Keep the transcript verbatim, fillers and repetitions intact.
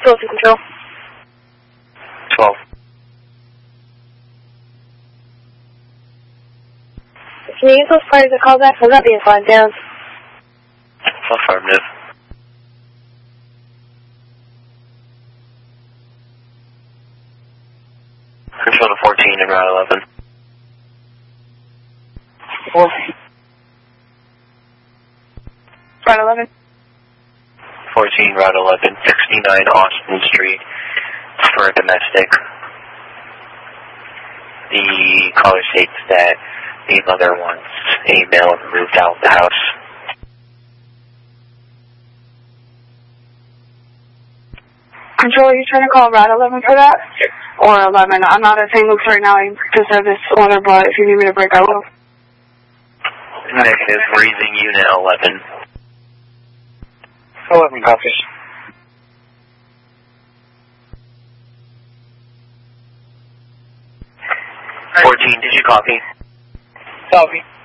Control to control. twelve. Can you use those parties to call back? I'm not being flagged down. Affirmative. Control to fourteen and Route eleven. Four. Route eleven. fourteen, Route eleven, sixty-nine Austin Street for domestic. The caller states that the mother wants a male moved out of the house. Control, are you trying to call Route eleven for that? Or eleven? I'm not at Saint Luke's right now. I just have this order, but if you need me to break, I will. Negative, breathing unit eleven. eleven copies. fourteen, did you copy? Copy.